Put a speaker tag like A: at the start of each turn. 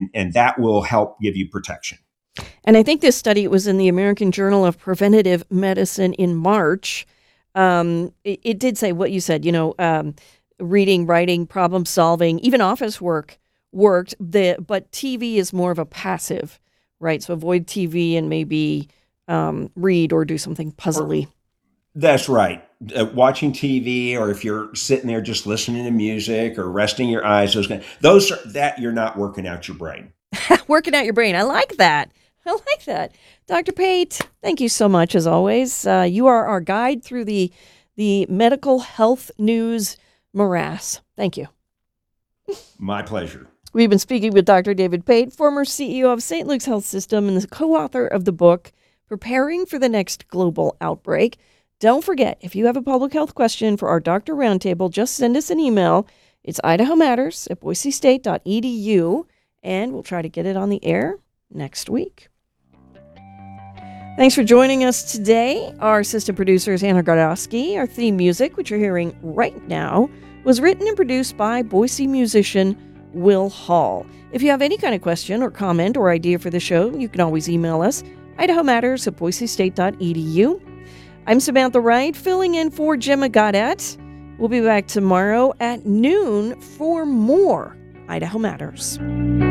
A: and that will help give you protection.
B: And I think this study was in the American Journal of Preventative Medicine in March. It did say what you said, reading, writing, problem solving, even office work worked. But TV is more of a passive, right? So avoid TV and maybe read or do something puzzly.
A: That's right. Watching TV, or if you're sitting there just listening to music or resting your eyes, those are that you're not working out your brain.
B: Working out your brain. I like that. Dr. Pate, thank you so much, as always. You are our guide through the medical health news morass. Thank you.
A: My pleasure.
B: We've been speaking with Dr. David Pate, former CEO of St. Luke's Health System and the co-author of the book, Preparing for the Next Global Outbreak. Don't forget, if you have a public health question for our Doctor Roundtable, just send us an email. It's idahomatters@boisestate.edu, and we'll try to get it on the air next week. Thanks for joining us today. Our assistant producer is Anna Gardowski. Our theme music, which you're hearing right now, was written and produced by Boise musician Will Hall. If you have any kind of question or comment or idea for the show, you can always email us, idahomatters@boisestate.edu. I'm Samantha Wright, filling in for Gemma Goddett. We'll be back tomorrow at noon for more Idaho Matters.